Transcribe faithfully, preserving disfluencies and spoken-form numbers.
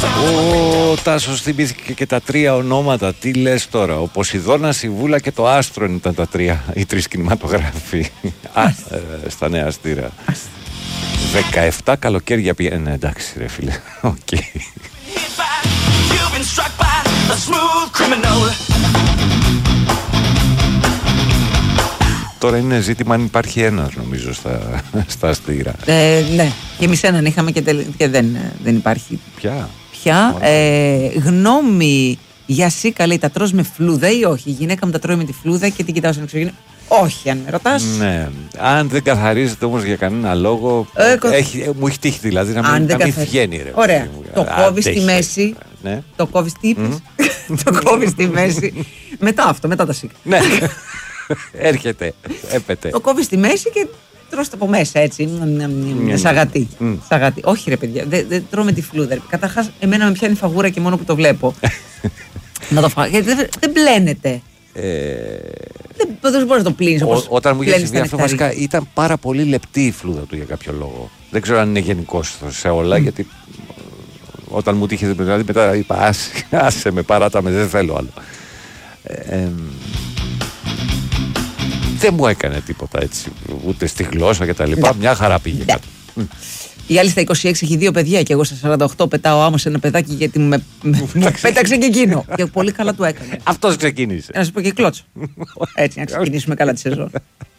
Ο Τάσος θυμήθηκε και τα τρία ονόματα. Τι λες τώρα? Ο Ποσειδώνας, η Βούλα και το Άστρον ήταν τα τρία, οι τρεις κινηματογράφοι. Α, ε, στα Νέα Αστήρα. δεκαεπτά καλοκαίρια πήγαινε. Ναι, εντάξει ρε φίλε. Οκ. Okay. Τώρα είναι ζήτημα αν υπάρχει ένας, νομίζω, στα, στα Αστήρα. Ε, ναι, και εμείς έναν είχαμε και, τελ, και δεν, δεν υπάρχει. Ποια? Ποια? Ε, γνώμη για σίκα, λέει, τα τρως με φλούδα ή όχι? Η γυναίκα μου τα τρώει με τη φλούδα και την κοιτάω στην εξωγήινη. Όχι, αν με ρωτάς. Ναι. Αν δεν καθαρίζεται όμως για κανένα λόγο. Ε, έχει, μου έχει τύχει δηλαδή να μην, να μην βγαίνει. Ρε, ωραία. Το κόβεις στη μέση. Ναι. Το κόβεις τι είπες? Mm. Το κόβεις στη μέση. Μετά αυτό, μετά τα σίκα. Ναι. Έρχεται, έπεται. Το κόβεις στη μέση και τρως το από μέσα έτσι. Mm. Σαγατή. Mm. Σαγατή. Όχι ρε παιδιά, δεν δε τρώω με τη φλούδα. Καταρχάς, εμένα με πιάνει φαγούρα και μόνο που το βλέπω. Να το φάω. Γιατί δεν, δεν πλένεται. Ε... Δεν, δεν μπορεί να το πλύνεις όπως όταν μου είχε συμβεί αυτό, βασικά ήταν πάρα πολύ λεπτή η φλούδα του για κάποιο λόγο. Δεν ξέρω αν είναι γενικώς σε όλα, mm. γιατί όταν μου τύχε δηλαδή, μετά είπα άσε, άσε με, παράτα με, δεν θέλω άλλο. Ε, ε, δεν μου έκανε τίποτα έτσι, ούτε στη γλώσσα και τα λοιπά. Μια χαρά πήγε κάτω. Η άλλη στα είκοσι έξι έχει δύο παιδιά και εγώ στα σαράντα οκτώ πετάω άμμο σε ένα παιδάκι γιατί με, με, με πέταξε και εκείνο. Και πολύ καλά του έκανε. Αυτός ξεκίνησε. Να σου πω και κλώτσο. Έτσι, να ξεκινήσουμε καλά τη σεζόν.